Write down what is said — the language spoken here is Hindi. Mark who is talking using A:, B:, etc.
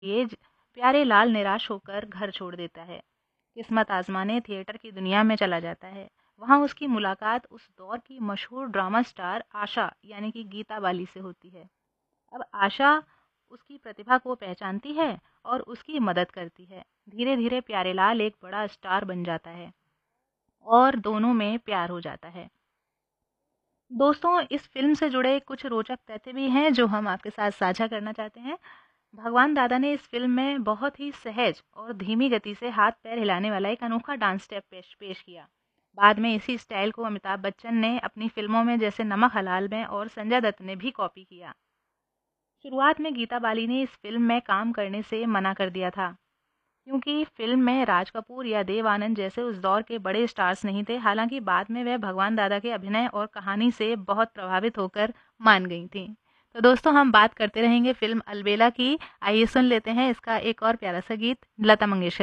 A: ये प्यारे लाल निराश होकर घर छोड़ देता है। किस्मत आजमाने थिएटर की दुनिया में चला जाता है। वहाँ उसकी मुलाकात उस दौर की मशहूर ड्रामा स्टार आशा यानी कि गीता बाली से होती है। अब आशा उसकी प्रतिभा को पहचानती है और उसकी मदद करती है। धीरे धीरे प्यारेलाल एक बड़ा स्टार बन जाता है और दोनों में प्यार हो जाता है। दोस्तों, इस फ़िल्म से जुड़े कुछ रोचक तथ्य भी हैं जो हम आपके साथ साझा करना चाहते हैं। भगवान दादा ने इस फ़िल्म में बहुत ही सहज और धीमी गति से हाथ-पैर हिलाने वाला एक अनोखा डांस स्टेप पेश किया। बाद में इसी स्टाइल को अमिताभ बच्चन ने अपनी फ़िल्मों में जैसे नमक हलाल में और संजय दत्त ने भी कॉपी किया। शुरुआत में गीता बाली ने इस फ़िल्म में काम करने से मना कर दिया था, क्योंकि फ़िल्म में राज कपूर या देव आनंद जैसे उस दौर के बड़े स्टार्स नहीं थे। हालाँकि बाद में वह भगवान दादा के अभिनय और कहानी से बहुत प्रभावित होकर मान गई थीं। तो दोस्तों, हम बात करते रहेंगे फ़िल्म अलबेला की। आइए सुन लेते हैं इसका एक और प्यारा-सा गीत लता मंगेशकर